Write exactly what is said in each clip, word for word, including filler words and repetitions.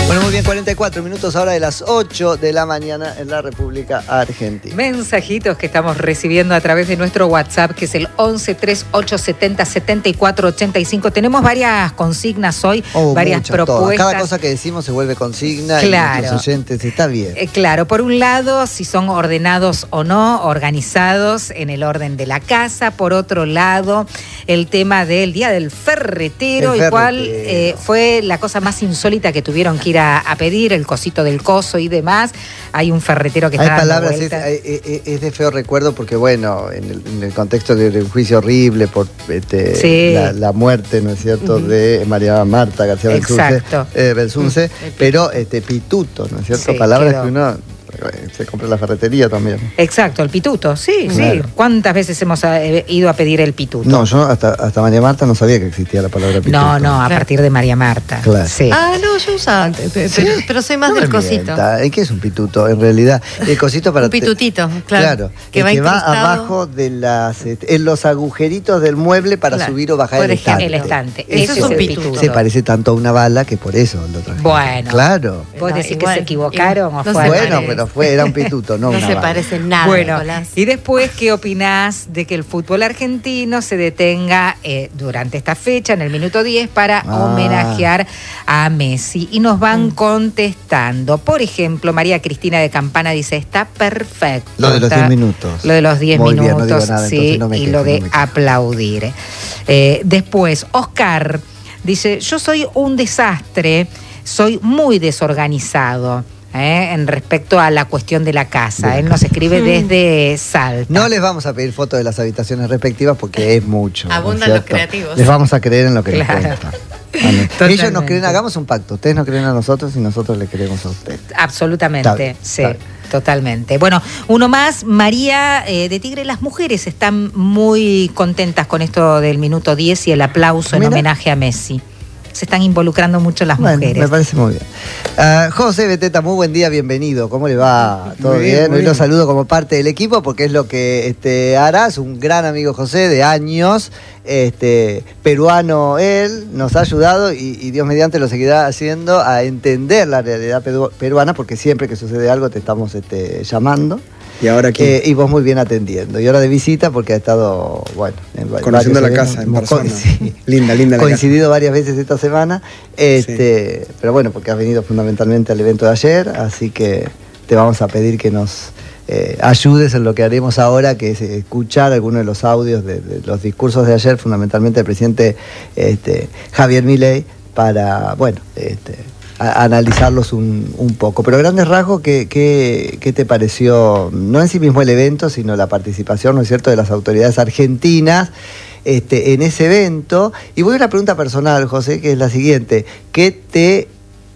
Bueno, muy bien, cuarenta y cuatro minutos ahora de las ocho de la mañana en la República Argentina. Mensajitos que estamos recibiendo a través de nuestro WhatsApp, que es el once, treinta y ocho, setenta, setenta y cuatro, ochenta y cinco. Tenemos varias consignas hoy, oh, varias muchas, propuestas. Todas. Cada cosa que decimos se vuelve consigna, claro. Y nuestros oyentes, está bien. Eh, claro, por un lado, si son ordenados o no, organizados en el orden de la casa. Por otro lado, el tema del Día del Ferretero, el y cuál eh, fue la cosa más insólita que tuvieron que ir A, a pedir, el cosito del coso y demás. Hay un ferretero que hay está palabras, dando vueltas. Es, es, es de feo recuerdo porque, bueno, en el, en el contexto de, de un juicio horrible por este, sí. la, la muerte, ¿no es cierto?, uh-huh. de María Marta García Belsunce, eh, Belsunce uh-huh. pero este pituto, ¿no es cierto? Sí, palabras quedó. Que uno se compra en la ferretería también. Exacto, el pituto, sí, claro. sí. ¿Cuántas veces hemos ido a pedir el pituto? No, yo hasta, hasta María Marta no sabía que existía la palabra pituto. No, no, a claro. partir de María Marta. Claro. Sí. Ah, no, yo usaba antes, pero, ¿sí? pero soy más no del cosito. ¿Qué es un pituto? En realidad, el cosito para... un pitutito, claro. Claro, que, va, que va abajo de las... en los agujeritos del mueble para claro. subir o bajar por el ejemplo, estante. el estante. Eso, eso es un pituto. Se parece tanto a una bala que por eso lo traje. Bueno. Claro. ¿Vos decís no, igual, que se equivocaron igual, o no fue Bueno, pero fue, era un pituto. No, no se bala. Parece nada, bueno, Nicolás. Y después, ¿qué opinás de que el fútbol argentino se detenga eh, durante esta fecha, en el minuto diez, para ah. homenajear a Messi? Y nos van mm. contestando. Por ejemplo, María Cristina de Campana dice, está perfecto. Lo de los diez minutos. Lo de los diez Muy minutos, bien, no digo nada, sí, no me y quejo, lo de no aplaudir. Eh, después, Oscar dice, yo soy un desastre, soy muy desorganizado. Eh, en respecto a la cuestión de la casa. De Él nos escribe desde Salta. No les vamos a pedir fotos de las habitaciones respectivas porque es mucho. Abundan ¿no los creativos. Les vamos a creer en lo que claro. les cuentan. Ellos nos creen, hagamos un pacto. Ustedes nos creen a nosotros y nosotros le creemos a ustedes. Absolutamente, está, sí. Está. Totalmente. Bueno, uno más, María eh, de Tigre, las mujeres están muy contentas con esto del minuto diez y el aplauso Mira. en homenaje a Messi. Se están involucrando mucho las bueno, mujeres. Me parece muy bien. Uh, José Beteta, muy buen día, bienvenido. ¿Cómo le va? ¿Todo muy bien? bien? Hoy lo saludo como parte del equipo porque es lo que este, hará. Es un gran amigo José de años, este, peruano él, nos ha ayudado y, y Dios mediante lo seguirá haciendo a entender la realidad peruana porque siempre que sucede algo te estamos este, llamando. Y ahora aquí. Eh, y vos muy bien atendiendo. Y ahora de visita porque ha estado, bueno... En conociendo la casa en persona. Sí. Linda, linda la coincidido casa. varias veces esta semana. Este, sí. Pero bueno, porque has venido fundamentalmente al evento de ayer, así que te vamos a pedir que nos eh, ayudes en lo que haremos ahora, que es escuchar algunos de los audios de, de los discursos de ayer, fundamentalmente del presidente este, Javier Milei, para, bueno... Este, a analizarlos un, un poco. Pero a grandes rasgos, ¿qué, qué, ¿qué te pareció? No en sí mismo el evento, sino la participación, ¿no es cierto?, de las autoridades argentinas este, en ese evento. Y voy a una pregunta personal, José, que es la siguiente. ¿Qué te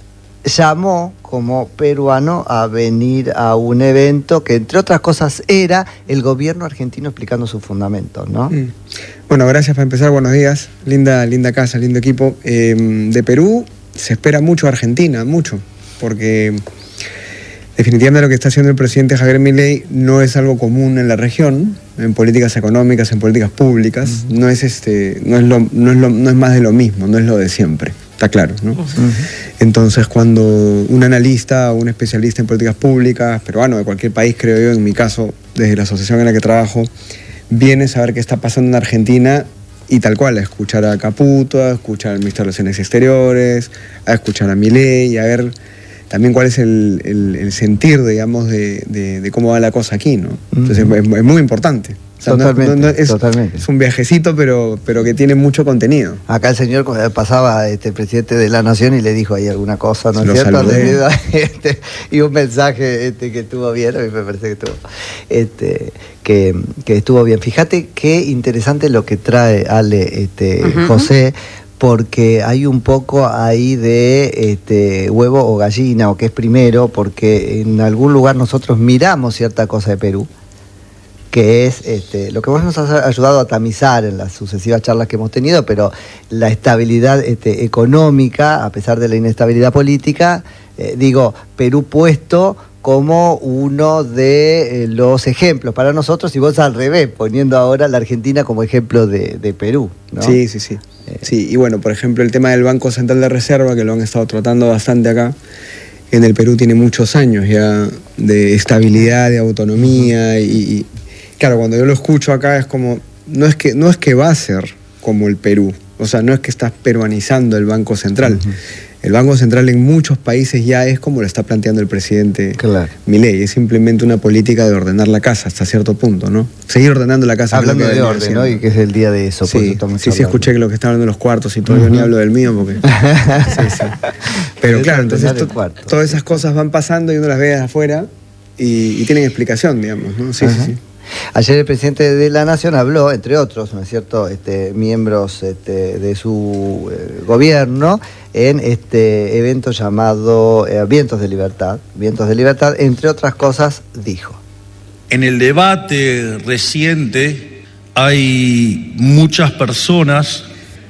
llamó como peruano a venir a un evento que, entre otras cosas, era el gobierno argentino explicando sus fundamentos, ¿no? Mm. Bueno, gracias para empezar. Buenos días. Linda, linda casa, lindo equipo. Eh, de Perú... Se espera mucho a Argentina, mucho, porque definitivamente lo que está haciendo el presidente Javier Milei no es algo común en la región, en políticas económicas, en políticas públicas, uh-huh. no es este, no es lo, no es lo, no es más de lo mismo, no es lo de siempre, está claro, ¿no? Uh-huh. Entonces, cuando un analista o un especialista en políticas públicas, peruano de cualquier país, creo yo, en mi caso, desde la asociación en la que trabajo, viene a saber qué está pasando en Argentina. Y tal cual, a escuchar a Caputo, a escuchar al ministro de Relaciones Exteriores, a escuchar a Milei, a ver también cuál es el, el, el sentir, digamos, de, de, de cómo va la cosa aquí, ¿no? Entonces uh-huh. es, es muy importante. O sea, totalmente, no, no, es, totalmente. Es un viajecito, pero, pero que tiene mucho contenido. Acá el señor pasaba este, el presidente de la Nación y le dijo ahí alguna cosa, ¿no es cierto? Este, y un mensaje este, que estuvo bien, a mí me parece que estuvo, este, que, que estuvo bien. Fíjate qué interesante lo que trae Ale este, uh-huh. José, porque hay un poco ahí de este, huevo o gallina, o qué es primero, porque en algún lugar nosotros miramos cierta cosa de Perú, que es este, lo que vos nos has ayudado a tamizar en las sucesivas charlas que hemos tenido, pero la estabilidad este, económica, a pesar de la inestabilidad política, eh, digo, Perú puesto como uno de eh, los ejemplos para nosotros, y vos al revés, poniendo ahora la Argentina como ejemplo de, de Perú, ¿no? Sí, sí, sí. Eh. Sí, y bueno, por ejemplo, el tema del Banco Central de Reserva, que lo han estado tratando bastante acá, en el Perú tiene muchos años ya de estabilidad, de autonomía, y, y claro, cuando yo lo escucho acá es como, no es que, no es que va a ser como el Perú, o sea, no es que estás peruanizando el Banco Central. Uh-huh. El Banco Central en muchos países ya es como lo está planteando el presidente claro. Milei, es simplemente una política de ordenar la casa hasta cierto punto, ¿no? Seguir ordenando la casa. Hablando de orden, ¿no? Y que es el día de eso. Sí, sí, sí, escuché que lo que está hablando de los cuartos y todo, uh-huh. Yo ni hablo del mío porque... sí, sí. Pero es claro, entonces to, todas esas cosas van pasando y uno las ve de afuera y, y tienen explicación, digamos, ¿no? Sí, uh-huh. sí, sí. Ayer el presidente de la Nación habló, entre otros, ¿no es cierto?, este, miembros este, de su eh, gobierno, en este evento llamado eh, Vientos de Libertad. Vientos de Libertad, entre otras cosas, dijo. En el debate reciente hay muchas personas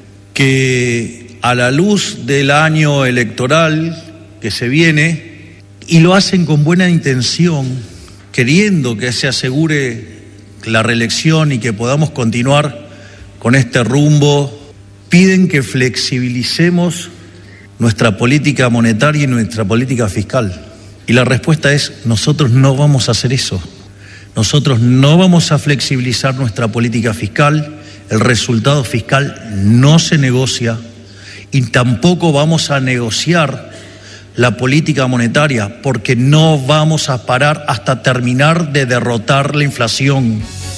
que, a la luz del año electoral que se viene, y lo hacen con buena intención, queriendo que se asegure la reelección y que podamos continuar con este rumbo, piden que flexibilicemos nuestra política monetaria y nuestra política fiscal. Y la respuesta es, nosotros no vamos a hacer eso. Nosotros no vamos a flexibilizar nuestra política fiscal, el resultado fiscal no se negocia y tampoco vamos a negociar la política monetaria, porque no vamos a parar hasta terminar de derrotar la inflación.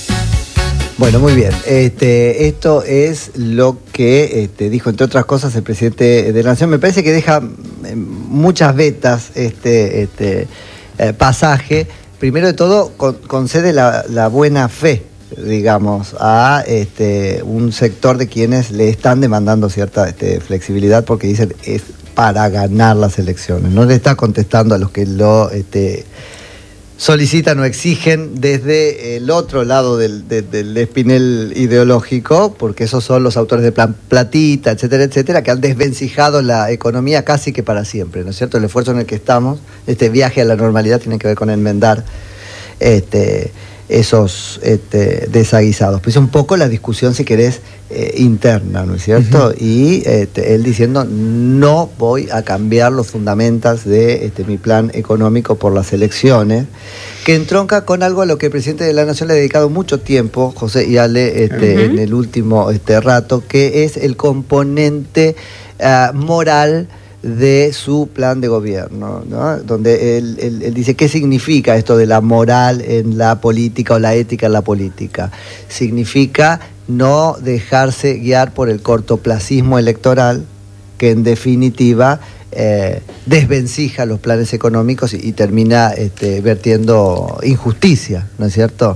Bueno, muy bien. Este, esto es lo que este, dijo, entre otras cosas, el presidente de la Nación. Me parece que deja muchas vetas este, este eh, pasaje. Primero de todo, con, concede la, la buena fe, digamos, a este, un sector de quienes le están demandando cierta este, flexibilidad, porque dicen es para ganar las elecciones. No le está contestando a los que lo este, solicitan o exigen desde el otro lado del, del, del espinel ideológico, porque esos son los autores de Plan Platita, etcétera, etcétera, que han desvencijado la economía casi que para siempre, ¿no es cierto? El esfuerzo en el que estamos, este viaje a la normalidad, tiene que ver con enmendar este, esos este, desaguisados. Pues un poco la discusión, si querés, eh, interna, ¿no es cierto? Uh-huh. Y este, él diciendo, no voy a cambiar los fundamentos de este, mi plan económico por las elecciones, que entronca con algo a lo que el presidente de la Nación le ha dedicado mucho tiempo, José y Ale, este, uh-huh. en el último este, rato, que es el componente uh, moral de su plan de gobierno, ¿no? Donde él, él, él dice, ¿qué significa esto de la moral en la política o la ética en la política? Significa no dejarse guiar por el cortoplacismo electoral, que en definitiva eh, desvencija los planes económicos y, y termina este, vertiendo injusticia, ¿no es cierto?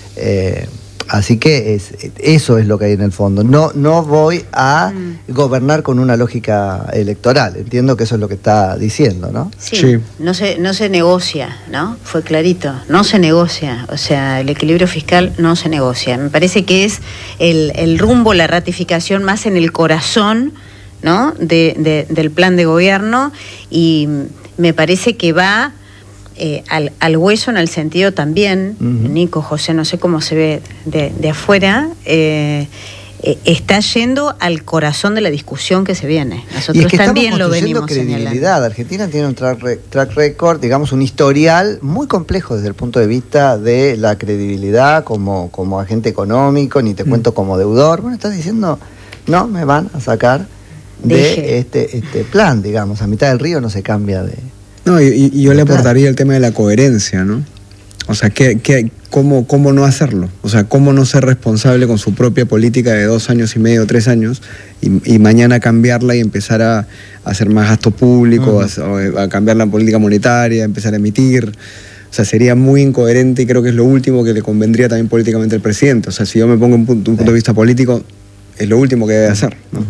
Eh, Así que es, eso es lo que hay en el fondo. No, no voy a mm. gobernar con una lógica electoral. Entiendo que eso es lo que está diciendo, ¿no? Sí, sí. No se, no se negocia, ¿no? Fue clarito. No se negocia. O sea, el equilibrio fiscal no se negocia. Me parece que es el, el rumbo, la ratificación más en el corazón, ¿no? De, de, del plan de gobierno, y me parece que va... Eh, al, al hueso en el sentido también, uh-huh. Nico, José, no sé cómo se ve de, de afuera, eh, eh, está yendo al corazón de la discusión que se viene. Nosotros y es que también lo venimos credibilidad. Señalando. Argentina tiene un track, re, track record, digamos, un historial muy complejo desde el punto de vista de la credibilidad como, como agente económico, ni te uh-huh. cuento como deudor. Bueno, estás diciendo, no, me van a sacar Deje. de este, este plan, digamos, a mitad del río no se cambia de... No, y, y yo le aportaría el tema de la coherencia, ¿no? O sea, ¿qué, qué, cómo, ¿cómo no hacerlo? O sea, ¿cómo no ser responsable con su propia política de dos años y medio, tres años, y, y mañana cambiarla y empezar a, a hacer más gasto público, uh-huh. a, a cambiar la política monetaria, a empezar a emitir? O sea, sería muy incoherente y creo que es lo último que le convendría también políticamente al presidente. O sea, si yo me pongo en un punto, un punto de vista político, es lo último que debe hacer, ¿no? Uh-huh.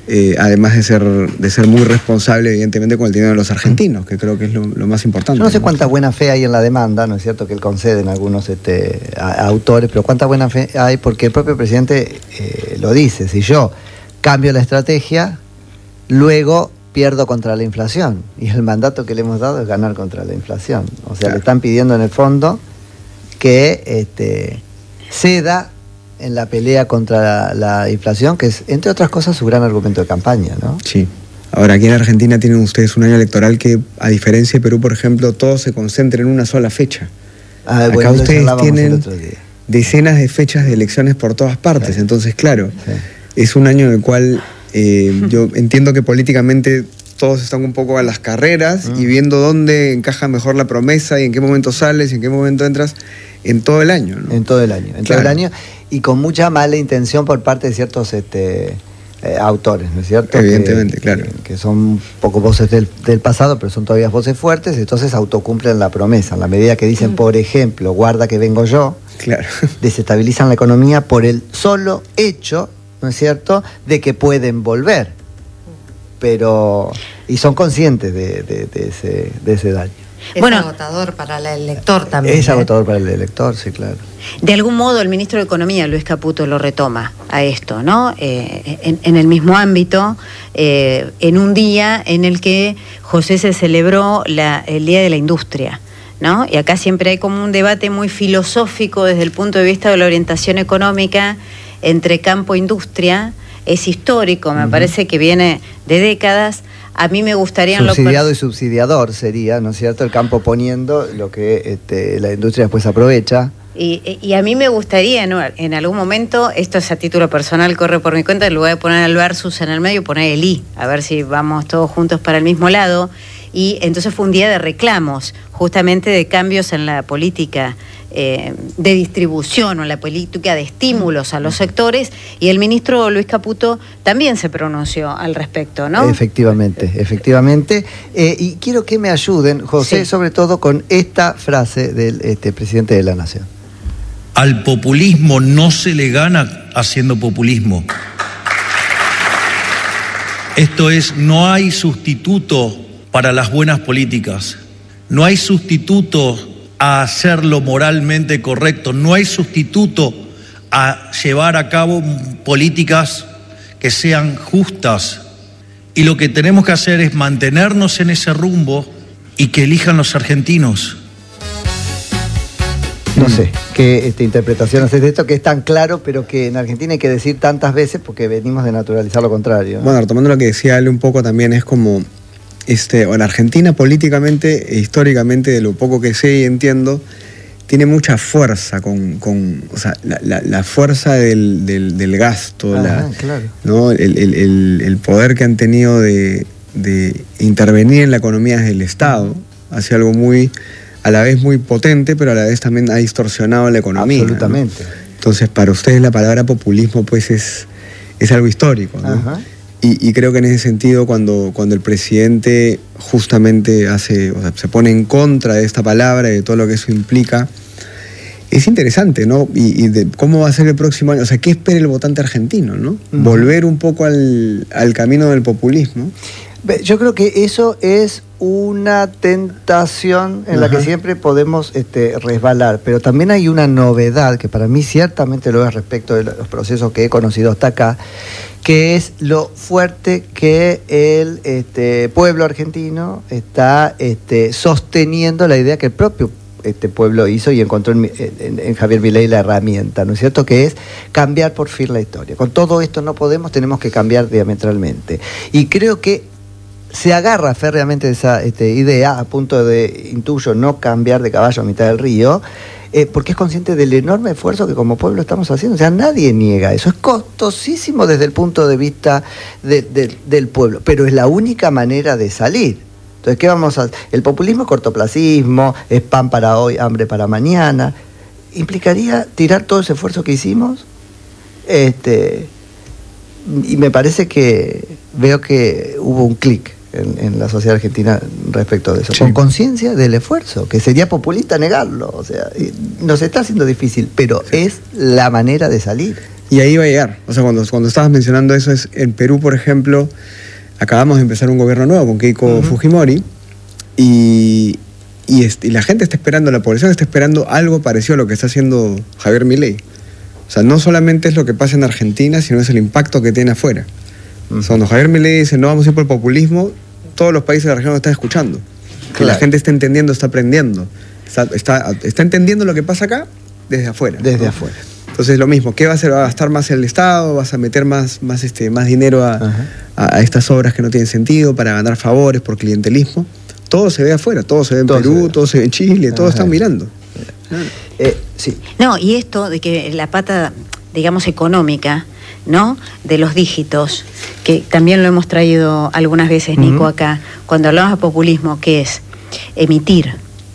eh, además de ser, de ser muy responsable, evidentemente, con el dinero de los argentinos, que creo que es lo, lo más importante. Yo no sé ¿no? cuánta buena fe hay en la demanda, ¿no es cierto?, que él concede en algunos este, a, a autores, pero cuánta buena fe hay, porque el propio presidente eh, lo dice: si yo cambio la estrategia, luego pierdo contra la inflación, y el mandato que le hemos dado es ganar contra la inflación. O sea, claro, le están pidiendo en el fondo que este, ceda en la pelea contra la, la inflación, que es, entre otras cosas, su gran argumento de campaña, ¿no? Sí. Ahora, aquí en Argentina tienen ustedes un año electoral que, a diferencia de Perú, por ejemplo, todo se concentra en una sola fecha. Ah, Acá bueno, ustedes tienen decenas de fechas de elecciones por todas partes. Sí. Entonces, claro, sí, es un año en el cual eh, yo entiendo que políticamente todos están un poco a las carreras mm. y viendo dónde encaja mejor la promesa y en qué momento sales y en qué momento entras en todo el año, ¿no? En todo el año, en claro. todo el año, y con mucha mala intención por parte de ciertos este, eh, autores, ¿no es cierto? Evidentemente, que, claro. Que, que son un poco voces del, del pasado, pero son todavía voces fuertes, entonces autocumplen la promesa. En la medida que dicen, mm. por ejemplo, guarda que vengo yo, claro, desestabilizan la economía por el solo hecho, ¿no es cierto?, de que pueden volver. Pero, y son conscientes de, de, de, ese, de ese daño. Es bueno, agotador para el elector también. Es ¿eh? agotador para el elector, sí, claro. De algún modo el ministro de Economía, Luis Caputo, lo retoma a esto, ¿no? Eh, en, en el mismo ámbito, eh, en un día en el que, José, se celebró la, el Día de la Industria, ¿no? Y acá siempre hay como un debate muy filosófico desde el punto de vista de la orientación económica entre campo e industria. Es histórico, me uh-huh. parece que viene de décadas. A mí me gustaría... Subsidiado y subsidiador sería, ¿no es cierto?, el campo poniendo lo que este, la industria después aprovecha. Y, y a mí me gustaría, ¿no?, en algún momento, esto es a título personal, corre por mi cuenta, en lugar de poner el versus en el medio, poner el i, a ver si vamos todos juntos para el mismo lado. Y entonces fue un día de reclamos, justamente de cambios en la política eh, de distribución o en la política de estímulos a los sectores, y el ministro Luis Caputo también se pronunció al respecto, ¿no? Efectivamente, efectivamente. Eh, y quiero que me ayuden, José, sí. sobre todo con esta frase del este, presidente de la Nación. Al populismo no se le gana haciendo populismo. Esto es, no hay sustituto para las buenas políticas. No hay sustituto a hacer lo moralmente correcto. No hay sustituto a llevar a cabo políticas que sean justas. Y lo que tenemos que hacer es mantenernos en ese rumbo y que elijan los argentinos. No sé qué este, interpretación haces de esto, que es tan claro, pero que en Argentina hay que decir tantas veces porque venimos de naturalizar lo contrario, ¿no? Bueno, retomando lo que decía Ale un poco también, es como, este, o la Argentina políticamente e históricamente, de lo poco que sé y entiendo, tiene mucha fuerza con, con o sea, la, la, la fuerza del, del, del gasto, Ajá, la, claro. ¿no? el, el, el, el poder que han tenido de, de intervenir en la economía desde el Estado, hacia algo muy... a la vez muy potente, pero a la vez también ha distorsionado la economía. Absolutamente. ¿no? Entonces, para ustedes la palabra populismo pues es, es algo histórico, ¿no? Ajá. Y, y creo que en ese sentido, cuando, cuando el presidente justamente hace, o sea, se pone en contra de esta palabra y de todo lo que eso implica, es interesante, ¿no? Y, y de cómo va a ser el próximo año, o sea, ¿qué espera el votante argentino, ¿no? Uh-huh. Volver un poco al, al camino del populismo. Yo creo que eso es una tentación en Ajá. la que siempre podemos este, resbalar, pero también hay una novedad que para mí ciertamente lo es respecto de los procesos que he conocido hasta acá, que es lo fuerte que el este, pueblo argentino está este, sosteniendo la idea que el propio este pueblo hizo y encontró en, en, en Javier Milei la herramienta, ¿no es cierto?, que es cambiar por fin la historia. Con todo esto no podemos, tenemos que cambiar diametralmente. Y creo que se agarra férreamente esa este, idea, a punto de, intuyo, no cambiar de caballo a mitad del río, eh, porque es consciente del enorme esfuerzo que como pueblo estamos haciendo. O sea, nadie niega eso. Es costosísimo desde el punto de vista de, de, del pueblo, pero es la única manera de salir. Entonces, ¿qué vamos a hacer? El populismo es cortoplacismo, es pan para hoy, hambre para mañana. ¿Implicaría tirar todo ese esfuerzo que hicimos? Este, y me parece que veo que hubo un clic En, en la sociedad argentina respecto de eso, sí. Con conciencia del esfuerzo, que sería populista negarlo, o sea, nos está haciendo difícil, pero sí. Es la manera de salir. Y ahí va a llegar. O sea, cuando, cuando estabas mencionando eso, es en Perú, por ejemplo, acabamos de empezar un gobierno nuevo con Keiko uh-huh. Fujimori y, y, y la gente está esperando, la población está esperando algo parecido a lo que está haciendo Javier Milei. O sea, no solamente es lo que pasa en Argentina, sino es el impacto que tiene afuera. Uh-huh. O sea, cuando Javier Milei dice no vamos a ir por el populismo, todos los países de la región lo están escuchando. Que claro. La gente está entendiendo, está aprendiendo. Está, está, está entendiendo lo que pasa acá desde afuera. Desde ¿no? afuera. Entonces lo mismo, ¿qué va a hacer? ¿Va a gastar más el Estado? ¿Vas a meter más, más, este, más dinero a, a, a estas obras que no tienen sentido para ganar favores por clientelismo? Todo se ve afuera, todo se ve en todo Perú, se todo se ve en Chile, Ajá. todos están mirando. Eh, sí. No, y esto de que la pata, digamos, económica, ¿no? De los dígitos, que también lo hemos traído algunas veces, Nico, uh-huh. acá, cuando hablamos de populismo, ¿qué es? Emitir.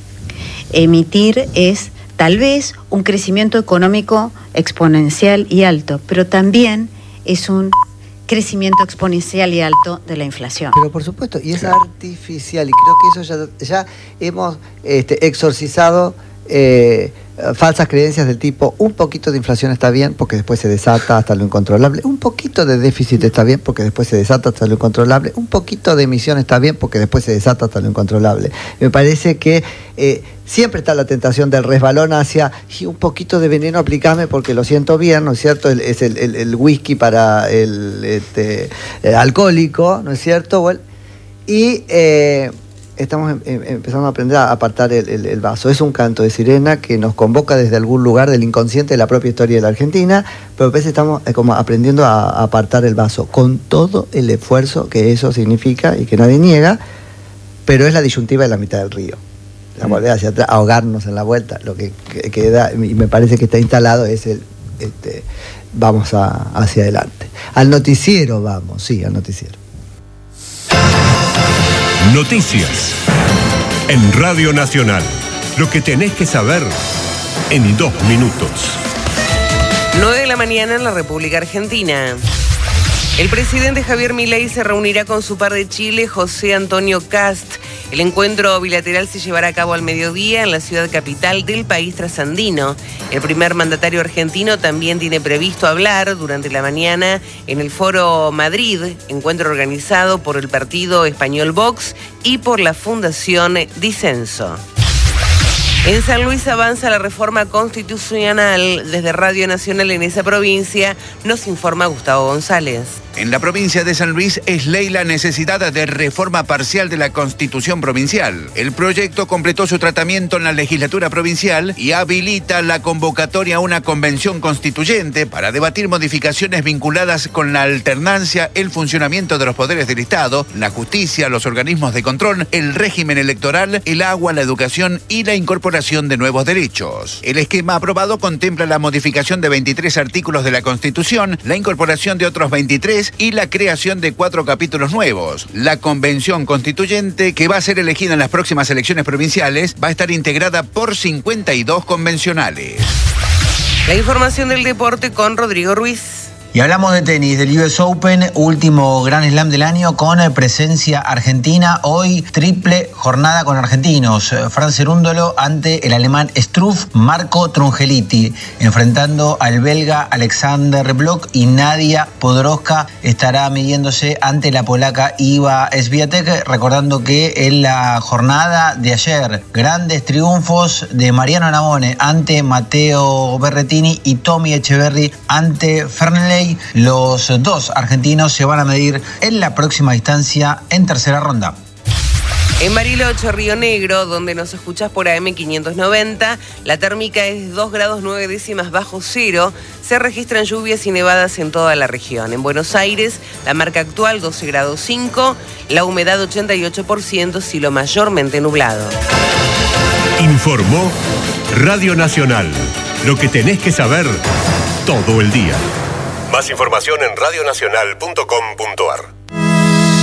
Emitir es tal vez un crecimiento económico exponencial y alto, pero también es un crecimiento exponencial y alto de la inflación. Pero por supuesto, y es claro. artificial, y creo que eso ya, ya hemos este, exorcizado eh, falsas creencias del tipo un poquito de inflación está bien porque después se desata hasta lo incontrolable, un poquito de déficit está bien porque después se desata hasta lo incontrolable, un poquito de emisión está bien porque después se desata hasta lo incontrolable. Me parece que eh, siempre está la tentación del resbalón hacia y un poquito de veneno aplicame porque lo siento bien, ¿no es cierto? El, es el, el, el whisky para el, este, el alcohólico, ¿no es cierto? Bueno, y eh, estamos em, em, empezando a aprender a apartar el, el, el vaso. Es un canto de sirena que nos convoca desde algún lugar del inconsciente de la propia historia de la Argentina, pero a veces estamos eh, como aprendiendo a, a apartar el vaso, con todo el esfuerzo que eso significa y que nadie niega, pero es la disyuntiva de la mitad del río. La volver hacia atrás, ahogarnos en la vuelta. Lo que queda, y me parece que está instalado, es el este, vamos a, hacia adelante. Al noticiero vamos, sí, al noticiero. Noticias en Radio Nacional. Lo que tenés que saber en dos minutos. nueve de la mañana en la República Argentina. El presidente Javier Milei se reunirá con su par de Chile, José Antonio Kast. El encuentro bilateral se llevará a cabo al mediodía en la ciudad capital del país trasandino. El primer mandatario argentino también tiene previsto hablar durante la mañana en el Foro Madrid, encuentro organizado por el partido español Vox y por la Fundación Disenso. En San Luis avanza la reforma constitucional. Desde Radio Nacional en esa provincia nos informa Gustavo González. En la provincia de San Luis es ley la necesidad de reforma parcial de la Constitución provincial. El proyecto completó su tratamiento en la legislatura provincial y habilita la convocatoria a una convención constituyente para debatir modificaciones vinculadas con la alternancia, el funcionamiento de los poderes del Estado, la justicia, los organismos de control, el régimen electoral, el agua, la educación y la incorporación de nuevos derechos. El esquema aprobado contempla la modificación de veintitrés artículos de la Constitución, la incorporación de otros veintitrés y la creación de cuatro capítulos nuevos. La convención constituyente, que va a ser elegida en las próximas elecciones provinciales, va a estar integrada por cincuenta y dos convencionales. La información del deporte con Rodrigo Ruiz. Y hablamos de tenis, del U S Open, último Grand Slam del año con presencia argentina. Hoy triple jornada con argentinos. Fran Cerúndolo ante el alemán Struff, Marco Trungeliti, enfrentando al belga Alexander Bloch, y Nadia Podoroska estará midiéndose ante la polaca Iva Swiatek. Recordando que en la jornada de ayer, grandes triunfos de Mariano Navone ante Matteo Berrettini y Tommy Echeverry ante Fernley. Los dos argentinos se van a medir en la próxima instancia en tercera ronda. En Bariloche, Río Negro, donde nos escuchás por A M quinientos noventa, la térmica es dos grados nueve décimas bajo cero. Se registran lluvias y nevadas en toda la región. En Buenos Aires, la marca actual doce grados cinco, la humedad ochenta y ocho por ciento, cielo mayormente nublado. Informó Radio Nacional. Lo que tenés que saber todo el día. Más información en radionacional punto com punto ar.